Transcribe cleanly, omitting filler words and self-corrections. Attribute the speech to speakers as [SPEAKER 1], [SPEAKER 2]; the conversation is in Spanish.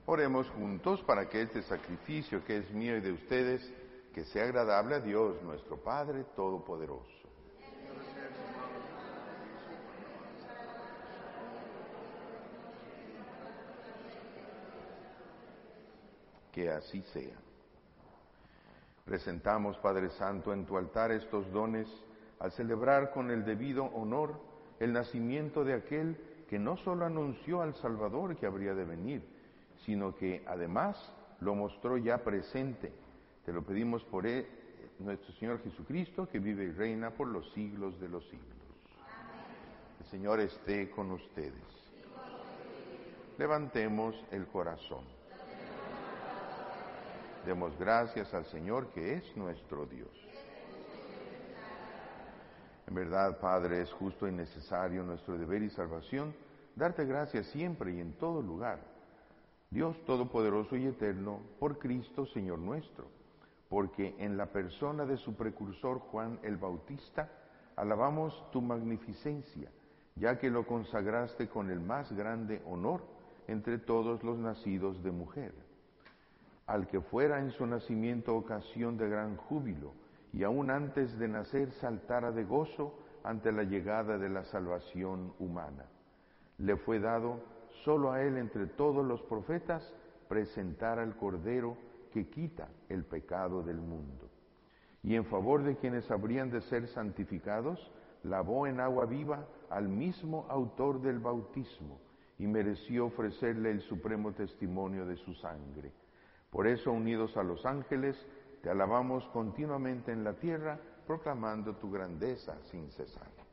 [SPEAKER 1] Oremos juntos para que este sacrificio que es mío y de ustedes, que sea agradable a Dios, nuestro Padre Todopoderoso. Que así sea. Presentamos, Padre Santo, en tu altar estos dones al celebrar con el debido honor el nacimiento de aquel que no solo anunció al Salvador que habría de venir, sino que además lo mostró ya presente. Te lo pedimos por nuestro Señor Jesucristo, que vive y reina por los siglos de los siglos. Amén. El Señor esté con ustedes. Levantemos el corazón. Demos gracias al Señor, que es nuestro Dios. En verdad, Padre, es justo y necesario nuestro deber y salvación darte gracias siempre y en todo lugar. Dios Todopoderoso y Eterno, por Cristo, Señor nuestro, porque en la persona de su precursor Juan el Bautista, alabamos tu magnificencia, ya que lo consagraste con el más grande honor entre todos los nacidos de mujer. Al que fuera en su nacimiento ocasión de gran júbilo, y aún antes de nacer saltara de gozo ante la llegada de la salvación humana. Le fue dado solo a él entre todos los profetas presentar al Cordero que quita el pecado del mundo. Y en favor de quienes habrían de ser santificados, lavó en agua viva al mismo autor del bautismo y mereció ofrecerle el supremo testimonio de su sangre. Por eso, unidos a los ángeles, te alabamos continuamente en la tierra, proclamando tu grandeza sin cesar.